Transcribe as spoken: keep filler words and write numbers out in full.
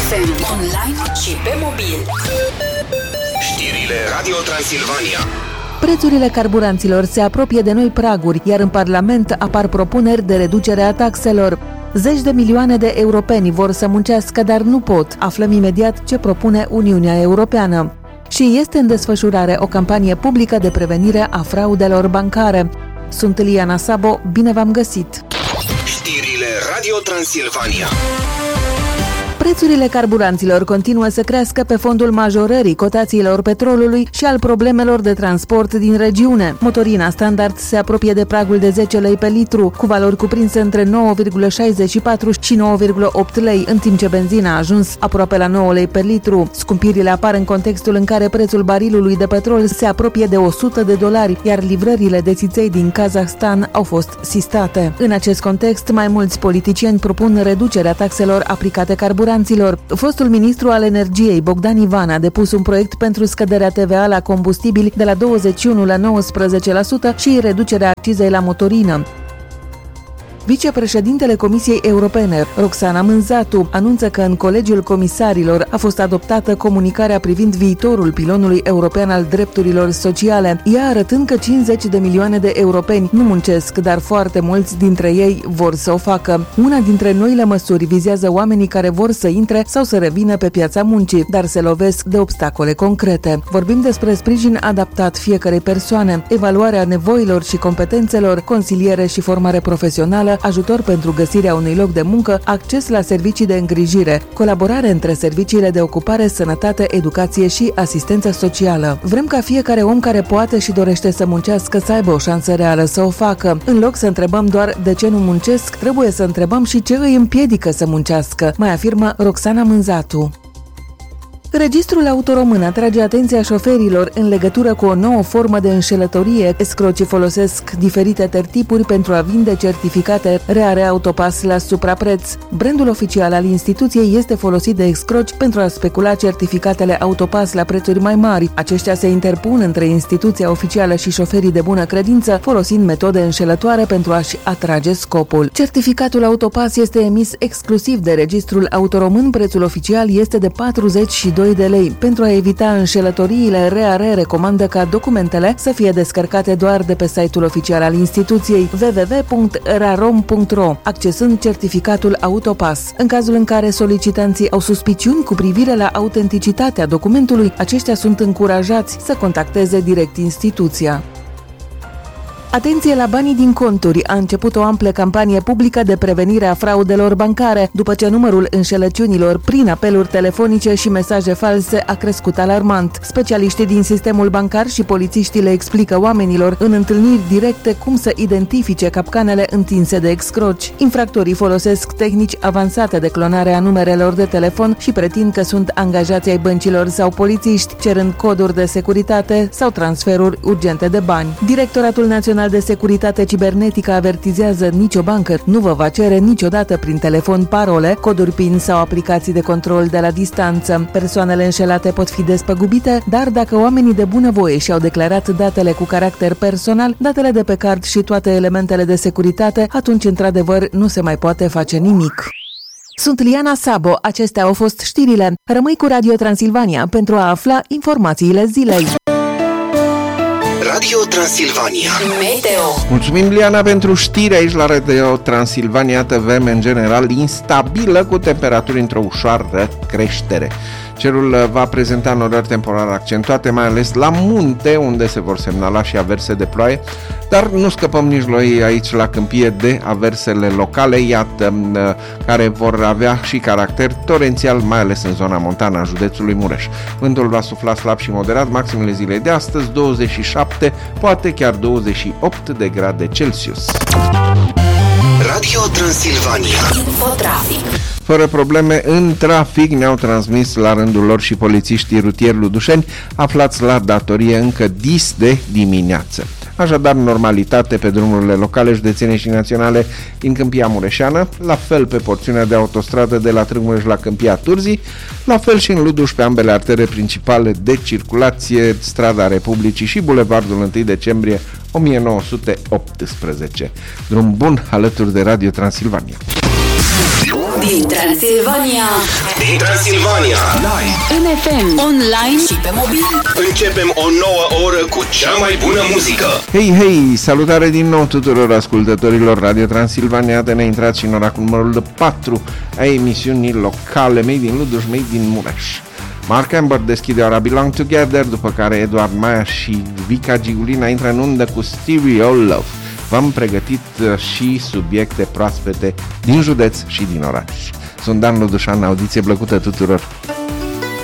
F M, online și pe mobil. Știrile Radio Transilvania. Prețurile carburanților se apropie de noi praguri, iar în Parlament apar propuneri de reducere a taxelor. Zeci de milioane de europeni vor să muncească, dar nu pot. Aflăm imediat ce propune Uniunea Europeană. Și este în desfășurare o campanie publică de prevenire a fraudelor bancare. Sunt Liana Sabo, bine v-am găsit! Știrile Radio Transilvania. Prețurile carburanților continuă să crească pe fondul majorării cotațiilor petrolului și al problemelor de transport din regiune. Motorina standard se apropie de pragul de zece lei pe litru, cu valori cuprinse între nouă virgulă șaizeci și patru și nouă virgulă opt lei, în timp ce benzina a ajuns aproape la nouă lei pe litru. Scumpirile apar în contextul în care prețul barilului de petrol se apropie de o sută de dolari, iar livrările de țiței din Kazahstan au fost sistate. În acest context, mai mulți politicieni propun reducerea taxelor aplicate carburanților. Fostul ministru al energiei, Bogdan Ivan, a depus un proiect pentru scăderea T V A la combustibili de la douăzeci și unu la nouăsprezece la sută și reducerea accizei la motorină. Vicepreședintele Comisiei Europene, Roxana Mânzatu, anunță că în Colegiul Comisarilor a fost adoptată comunicarea privind viitorul pilonului european al drepturilor sociale, ea arătând că cincizeci de milioane de europeni nu muncesc, dar foarte mulți dintre ei vor să o facă. Una dintre noile măsuri vizează oamenii care vor să intre sau să revină pe piața muncii, dar se lovesc de obstacole concrete. Vorbim despre sprijin adaptat fiecarei persoane, evaluarea nevoilor și competențelor, consiliere și formare profesională, ajutor pentru găsirea unui loc de muncă, acces la servicii de îngrijire, colaborare între serviciile de ocupare, sănătate, educație și asistență socială. Vrem ca fiecare om care poate și dorește să muncească să aibă o șansă reală să o facă. În loc să întrebăm doar de ce nu muncesc, trebuie să întrebăm și ce îi împiedică să muncească, mai afirmă Roxana Mânzatu. Registrul auto român atrage atenția șoferilor în legătură cu o nouă formă de înșelătorie. Escrocii folosesc diferite tertipuri pentru a vinde certificate Reare Autopass la suprapreț. Brandul oficial al instituției este folosit de escroci pentru a specula certificatele Autopass la prețuri mai mari. Aceștia se interpun între instituția oficială și șoferii de bună credință, folosind metode înșelătoare pentru a-și atrage scopul. Certificatul Autopass este emis exclusiv de Registrul Auto Român. Prețul oficial este de patruzeci și doi de lei. Pentru a evita înșelătoriile, R A R recomandă ca documentele să fie descărcate doar de pe site-ul oficial al instituției w w w punct rarom punct ro, accesând certificatul Autopass. În cazul în care solicitanții au suspiciuni cu privire la autenticitatea documentului, aceștia sunt încurajați să contacteze direct instituția. Atenție la banii din conturi! A început o amplă campanie publică de prevenire a fraudelor bancare, după ce numărul înșelăciunilor prin apeluri telefonice și mesaje false a crescut alarmant. Specialiștii din sistemul bancar și polițiștii le explică oamenilor în întâlniri directe cum să identifice capcanele întinse de excroci. Infractorii folosesc tehnici avansate de clonare a numerelor de telefon și pretind că sunt angajații ai băncilor sau polițiști, cerând coduri de securitate sau transferuri urgente de bani. Directoratul Național de Securitate Cibernetică avertizează: nicio bancă nu vă va cere niciodată prin telefon parole, coduri PIN sau aplicații de control de la distanță. Persoanele înșelate pot fi despăgubite, dar dacă oamenii de bunăvoie și-au declarat datele cu caracter personal, datele de pe card și toate elementele de securitate, atunci într-adevăr nu se mai poate face nimic. Sunt Liana Sabo, acestea au fost știrile. Rămâi cu Radio Transilvania pentru a afla informațiile zilei. Radio Transilvania. Meteo. Mulțumim, Liana, pentru știri aici la Radio Transilvania. T V M în general instabilă, cu temperaturi într-o ușoară creștere. Cerul va prezenta norări temporare accentuate, mai ales la munte, unde se vor semnala și averse de ploaie, dar nu scăpăm nici noi aici la câmpie de aversele locale, iată, care vor avea și caracter torențial, mai ales în zona montană a județului Mureș. Vântul va sufla slab și moderat, maximele zilei de astăzi douăzeci și șapte, poate chiar douăzeci și opt de grade Celsius. Radio Transilvania. Infotrafic. Fără probleme în trafic, ne-au transmis la rândul lor și polițiștii rutieri ludușeni, aflați la datorie încă dis de dimineață. Așadar, normalitate pe drumurile locale, județene și naționale din Câmpia Mureșeană, la fel pe porțiunea de autostradă de la Târgu Mureș la Câmpia Turzii, la fel și în Luduș pe ambele artere principale de circulație, Strada Republicii și Bulevardul întâi decembrie o mie nouă sute optsprezece. Drum bun alături de Radio Transilvania. Din Transilvania. Din Transilvania. Live. În F M. Online și pe mobil. Începem o nouă oră cu cea mai bună muzică. Hei, hei, salutare din nou tuturor ascultătorilor Radio Transilvania. De ne intrați și în ora cu numărul patru a emisiunii locale Made in Luduș, Made in Mureș. Mark Amber deschide ora Belong Together, după care Eduard Maia și Vica Gigulina intră în undă cu Stereo Love. V-am pregătit și subiecte proaspete din județ și din oraș. Sunt Dan Ludușan, audiție plăcută tuturor!